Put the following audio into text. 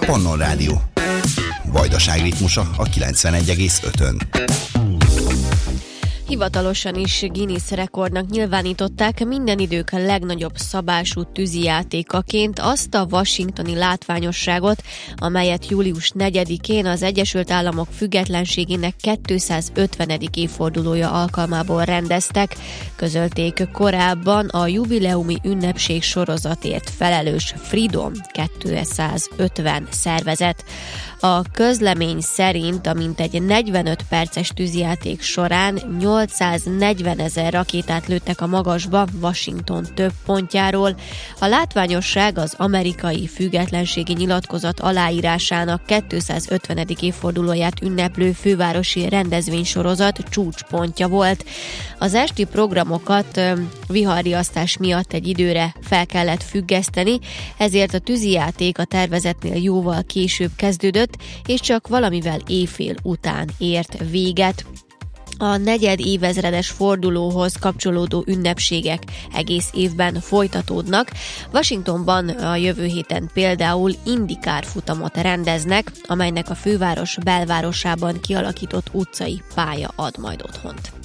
Pannon Rádió. Vajdaság ritmusa a 91,5-ön. Hivatalosan is Guinness rekordnak nyilvánították minden idők legnagyobb szabású tűzijátékaként azt a washingtoni látványosságot, amelyet július 4-én az Egyesült Államok függetlenségének 250. évfordulója alkalmából rendeztek, közölték korábban a jubileumi ünnepség sorozatért felelős Freedom 250 szervezet. A közlemény szerint a mintegy 45 perces tűzijáték során 840 000 rakétát lőttek a magasba Washington több pontjáról. A látványosság az amerikai függetlenségi nyilatkozat aláírásának 250. évfordulóját ünneplő fővárosi rendezvénysorozat csúcspontja volt. Az esti programokat viharriasztás miatt egy időre fel kellett függeszteni, ezért a tűzijáték a tervezetnél jóval később kezdődött, és csak valamivel éjfél után ért véget. A negyed évezredes fordulóhoz kapcsolódó ünnepségek egész évben folytatódnak. Washingtonban a jövő héten például IndyCar futamot rendeznek, amelynek a főváros belvárosában kialakított utcai pálya ad majd otthont.